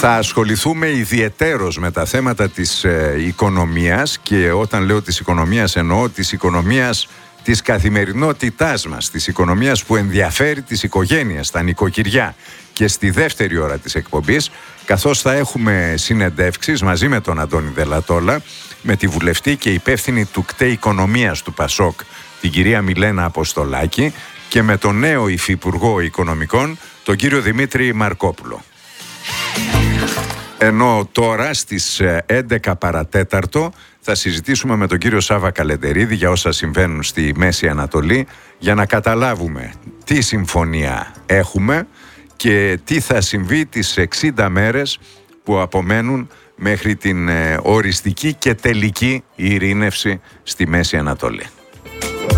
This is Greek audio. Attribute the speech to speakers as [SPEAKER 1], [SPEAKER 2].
[SPEAKER 1] Θα ασχοληθούμε ιδιαιτέρως με τα θέματα της οικονομίας, και όταν λέω της οικονομίας εννοώ της οικονομίας της καθημερινότητάς μας, της οικονομίας που ενδιαφέρει τις οικογένειες, τα νοικοκυριά. Και στη δεύτερη ώρα της εκπομπής, καθώς θα έχουμε συνεντεύξεις μαζί με τον Αντώνη Δελατόλα, με τη βουλευτή και υπεύθυνη του ΚΤΕ Οικονομίας του ΠΑΣΟΚ, την κυρία Μιλένα Αποστολάκη, και με τον νέο υφυπουργό Οικονομικών, τον κύριο Δημήτρη Μαρκόπουλο. Ενώ τώρα στις 11 παρατέταρτο θα συζητήσουμε με τον κύριο Σάβα Καλεντερίδη για όσα συμβαίνουν στη Μέση Ανατολή, για να καταλάβουμε τι συμφωνία έχουμε και τι θα συμβεί τις 60 μέρες που απομένουν μέχρι την οριστική και τελική ειρήνευση στη Μέση Ανατολή.